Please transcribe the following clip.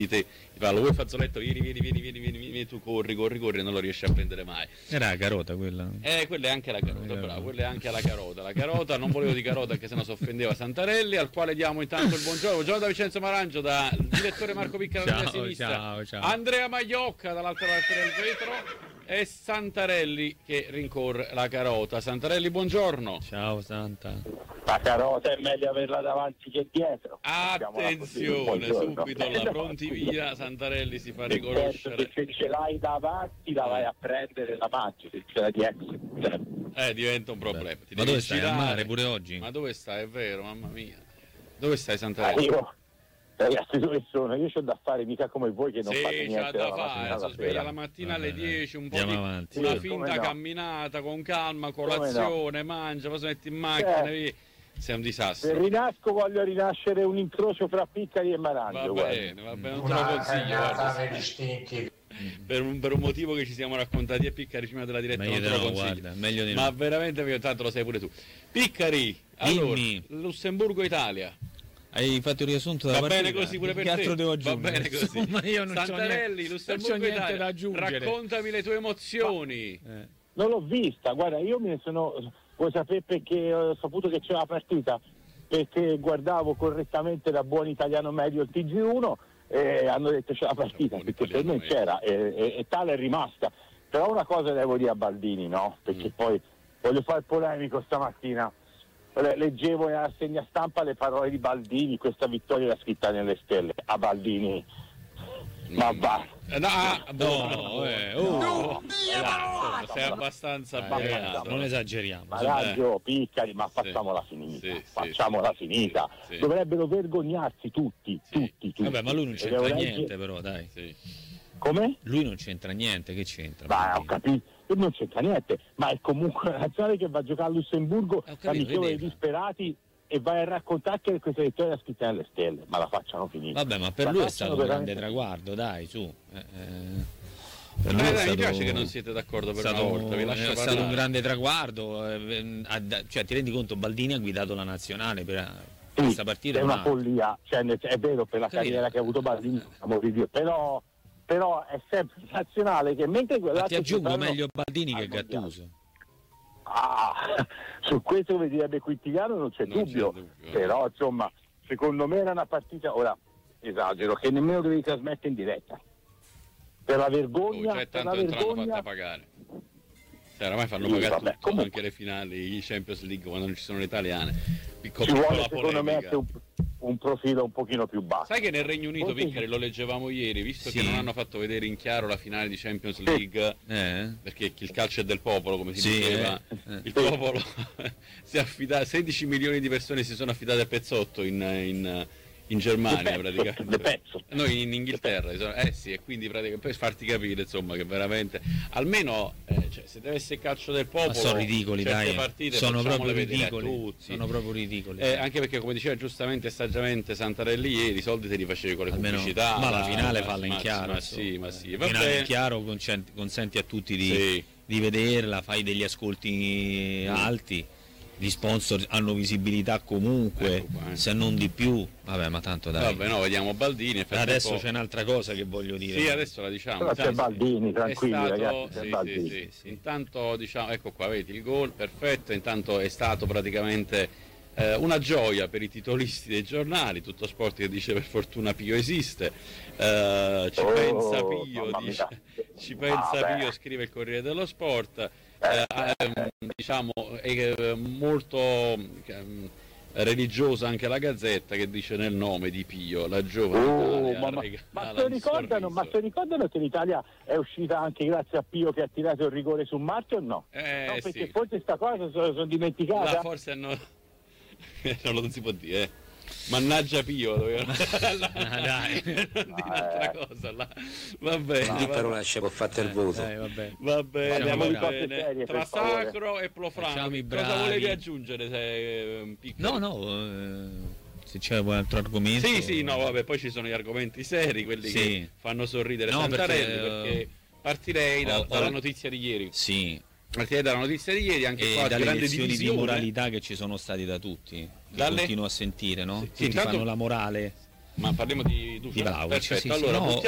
te, lo vuoi fazzoletto, vieni, tu corri, non lo riesci a prendere mai. Era la carota quella. Quella è anche la carota, bravo, quella è anche la carota. La carota, non volevo di carota perché sennò si offendeva Santarelli, al quale diamo intanto il buongiorno da Vincenzo Marangio, da direttore Marco Picca dalla sinistra, ciao. Andrea Magliocca dall'altra parte del vetro e Santarelli che rincorre la carota. Santarelli, buongiorno. Ciao Santa. La carota è meglio averla davanti che dietro. Attenzione, subito là, pronti via, Santarelli si fa riconoscere. Se ce l'hai davanti la vai a prendere, la mangi, se ce l'hai dietro. Diventa un problema. Ma dove stai? Al mare pure oggi? Ma dove stai? È vero, mamma mia. Dove stai, Santarelli? Ragazzi, dove sono? Io c'ho da fare, mica come voi che non fate niente. C'ha da fare, sono sveglia la mattina alle 10, un po' avanti. Una finta camminata con calma, colazione, mangia, poi si mette in macchina, via. Sei un disastro. Se rinasco voglio rinascere un incrocio fra Piccari e Marangio. Va bene, non te lo consiglio. Per un motivo che ci siamo raccontati a Piccari prima della diretta, non te lo consiglio. Guarda, meglio di ma veramente, perché tanto lo sai pure tu. Piccari, allora, Lussemburgo-Italia. Hai fatto il riassunto della partita? Va bene così pure per te. Che altro devo aggiungere? Va bene così. Insomma, io non Santarelli, Lussemburgo Italia, da aggiungere. Raccontami le tue emozioni. Non l'ho vista, guarda, io me ne sono... Vuoi sapere perché ho saputo che c'era la partita? Perché guardavo correttamente da buon italiano medio il TG1 e hanno detto c'è la partita, perché per me c'era e tale è rimasta. Però una cosa devo dire a Baldini, no? Perché poi voglio fare polemico stamattina. Leggevo nella rassegna stampa le parole di Baldini, questa vittoria era scritta nelle stelle. A Baldini, ma va. Sei abbastanza non esageriamo. Maraggio, Piccari, ma facciamola finita. Sì. Dovrebbero vergognarsi tutti. Vabbè, ma lui non c'entra niente, però, dai. Come? Lui non c'entra niente, che c'entra? Ma ho capito, non c'entra niente, ma è comunque una nazionale che va a giocare a Lussemburgo, amichevole dei disperati, e vai a raccontare che questa vittoria è scritta nelle stelle, ma la facciano finire. Vabbè, ma per lui è stato un grande traguardo, dai, su. Mi piace che non siete d'accordo per una volta. È stato un grande traguardo, cioè ti rendi conto, Baldini ha guidato la nazionale per questa partita. È una follia, cioè, è vero, per la carriera che ha avuto Baldini, però è sempre nazionale che mentre quella ti aggiungo meglio Baldini che Gattuso. Su questo, come direbbe Quintiliano, non c'è dubbio. Però insomma, secondo me era una partita, ora esagero, che nemmeno dovevi trasmettere in diretta per la vergogna. Cioè, tanto non te l'hanno fatta pagare. Oramai fanno pagare tutto, anche le finali, i Champions League quando non ci sono le italiane. Ci vuole, secondo me, un profilo un pochino più basso. Sai che nel Regno Unito, Piccari, lo leggevamo ieri, visto che non hanno fatto vedere in chiaro la finale di Champions League, perché il calcio è del popolo, come si diceva, il popolo si affida, 16 milioni di persone si sono affidate a Pezzotto in Germania, praticamente. Noi in Inghilterra, sì, e quindi praticamente per farti capire, insomma, che veramente almeno se deve essere il calcio del popolo, sono ridicoli, dai, sono proprio ridicoli. Anche perché, come diceva giustamente e saggiamente Santarelli ieri, i soldi te li facevi con le pubblicità. Ma la finale falla in chiaro. Ma sì. La finale in chiaro consenti a tutti di vederla, fai degli ascolti alti. Gli sponsor hanno visibilità comunque, se non di più. Vabbè, ma tanto dai. Vabbè, no, vediamo Baldini. Adesso c'è un'altra cosa che voglio dire. Sì, adesso la diciamo. Però c'è Baldini, tranquilli, ragazzi. C'è Baldini. Sì. Intanto, diciamo, ecco qua, vedi il gol, perfetto. Intanto è stato praticamente una gioia per i titolisti dei giornali. Tutto Sport che dice per fortuna Pio esiste. Pensa Pio, ci pensa Pio, scrive il Corriere dello Sport. Diciamo è molto religiosa anche la Gazzetta, che dice nel nome di Pio la giovane Italia ma se ricordano che l'Italia è uscita anche grazie a Pio che ha tirato il rigore su Marte o no? Perché forse sta cosa sono dimenticata. Forse non lo si può dire. Mannaggia Pio, dai, un'altra cosa là. Va bene, però lascia può fare il voto. Va bene. Serie, Tra Sacro e Profrano, cosa volevi aggiungere? Se c'è un altro argomento. Sì, no, vabbè, poi ci sono gli argomenti seri, quelli che fanno sorridere Santarelli, perché partirei dalla notizia di ieri. Sì. Partirei dalla notizia di ieri, anche qua dalle grande lezioni divisione di moralità che ci sono stati da tutti. Continuo a sentire, no? Tutti fanno la morale. Ma parliamo di Vlahovic, perfetto. sì, Allora, no,